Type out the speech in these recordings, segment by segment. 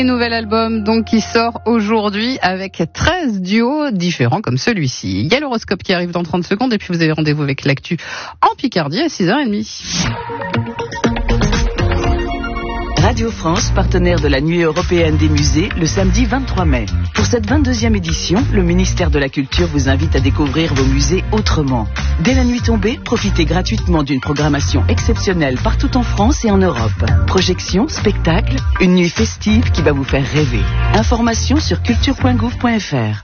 Nouvel album donc qui sort aujourd'hui avec 13 duos différents comme celui-ci. Il y a l'horoscope qui arrive dans 30 secondes et puis vous avez rendez-vous avec l'actu en Picardie à 6h30. Radio France, partenaire de la Nuit européenne des musées, le samedi 23 mai. Pour cette 22e édition, le ministère de la Culture vous invite à découvrir vos musées autrement. Dès la nuit tombée, profitez gratuitement d'une programmation exceptionnelle partout en France et en Europe. Projections, spectacles, une nuit festive qui va vous faire rêver. Informations sur culture.gouv.fr.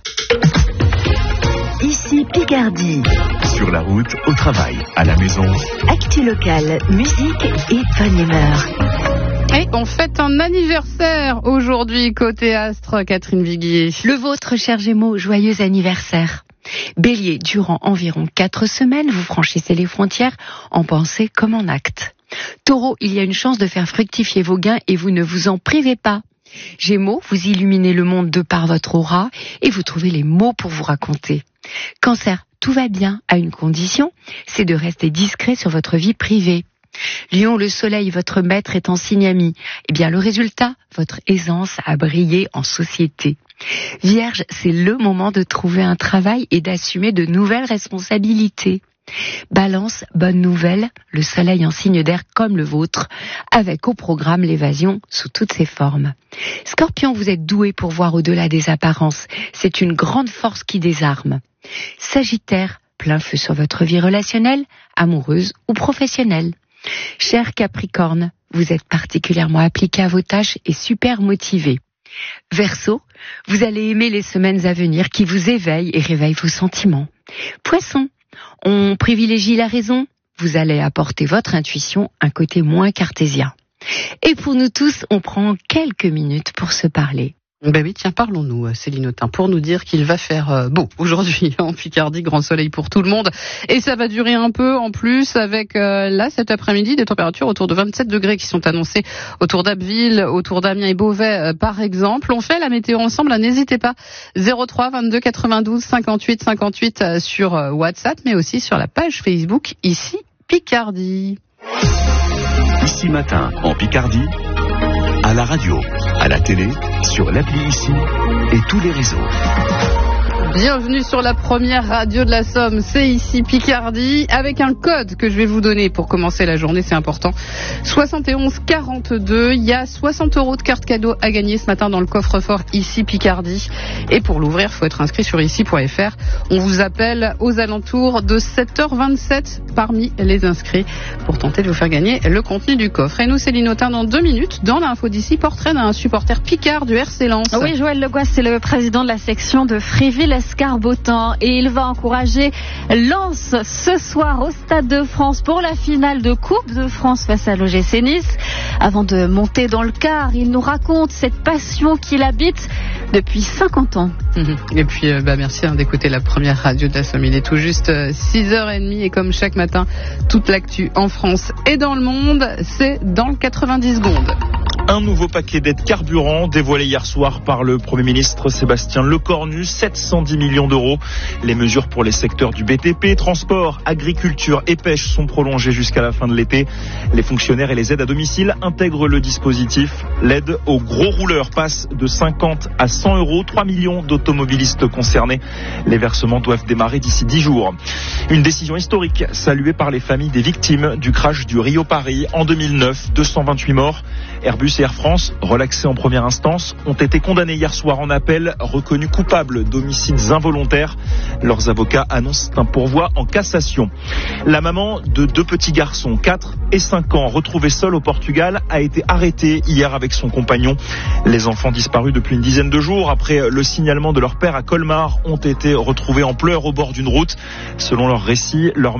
Ici Picardie. Sur la route, au travail, à la maison. Actu locale, musique et bonne humeur. Et on fête un anniversaire aujourd'hui côté astre, Catherine Viguier. Le vôtre, cher Gémeaux, joyeux anniversaire. Bélier, durant environ 4 semaines, vous franchissez les frontières en pensée comme en acte. Taureau, il y a une chance de faire fructifier vos gains et vous ne vous en privez pas. Gémeaux, vous illuminez le monde de par votre aura et vous trouvez les mots pour vous raconter. Cancer, tout va bien à une condition, c'est de rester discret sur votre vie privée. Lion, le soleil, votre maître est en signe ami. Eh bien, le résultat, votre aisance à briller en société. Vierge, c'est le moment de trouver un travail et d'assumer de nouvelles responsabilités. Balance, bonne nouvelle, le soleil en signe d'air comme le vôtre, avec au programme l'évasion sous toutes ses formes. Scorpion, vous êtes doué pour voir au-delà des apparences. C'est une grande force qui désarme. Sagittaire, plein feu sur votre vie relationnelle, amoureuse ou professionnelle. Cher Capricorne, vous êtes particulièrement appliqué à vos tâches et super motivé. Verseau, vous allez aimer les semaines à venir qui vous éveillent et réveillent vos sentiments. Poisson, on privilégie la raison, vous allez apporter votre intuition un côté moins cartésien. Et pour nous tous, on prend quelques minutes pour se parler. Ben oui, tiens, parlons-nous, Céline Autain, pour nous dire qu'il va faire beau aujourd'hui en Picardie, grand soleil pour tout le monde. Et ça va durer un peu en plus avec, là, cet après-midi, des températures autour de 27 degrés qui sont annoncées autour d'Abbeville, autour d'Amiens et Beauvais, par exemple. On fait la météo ensemble, n'hésitez pas. 03 22 92 58 58 sur WhatsApp, mais aussi sur la page Facebook, ici Picardie. Ici matin, en Picardie, à la radio, à la télé, sur l'appli Ici et tous les réseaux. Bienvenue sur la première radio de la Somme, c'est ici Picardie, avec un code que je vais vous donner pour commencer la journée, c'est important. 71 42, il y a 60 € de carte cadeau à gagner ce matin dans le coffre-fort ici Picardie. Et pour l'ouvrir, il faut être inscrit sur ici.fr. On vous appelle aux alentours de 7h27 parmi les inscrits pour tenter de vous faire gagner le contenu du coffre. Et nous, Céline Autain, dans 2 minutes, dans l'info d'ici, portrait d'un supporter picard du RC Lens. Oui, Joël Legois, c'est le président de la section de Fréville-Escarbotan et il va encourager Lens ce soir au Stade de France pour la finale de Coupe de France face à l'OGC Nice. Avant de monter dans le car, il nous raconte cette passion qu'il habite depuis 50 ans. Et puis, merci d'écouter la première radio de la Somme. Il est tout juste 6h30 et comme chaque matin, toute l'actu en France et dans le monde, c'est dans le 90 secondes. Un nouveau paquet d'aides carburant dévoilé hier soir par le Premier ministre Sébastien Lecornu, 710 millions d'euros. Les mesures pour les secteurs du BTP, transport, agriculture et pêche sont prolongées jusqu'à la fin de l'été. Les fonctionnaires et les aides à domicile intègrent le dispositif. L'aide aux gros rouleurs passe de 50 à 100 €, 3 millions d'automobilistes concernés. Les versements doivent démarrer d'ici 10 jours. Une décision historique saluée par les familles des victimes du crash du Rio-Paris en 2009, 228 morts. Airbus et Air France, relaxés en première instance, ont été condamnés hier soir en appel, reconnus coupables d'homicides involontaires. Leurs avocats annoncent un pourvoi en cassation. La maman de 2 petits garçons, 4 et 5 ans, retrouvés seuls au Portugal, a été arrêtée hier avec son compagnon. Les enfants disparus depuis une dizaine de jours après le signalement de leur père à Colmar ont été retrouvés en pleurs au bord d'une route. Selon leur récit, leur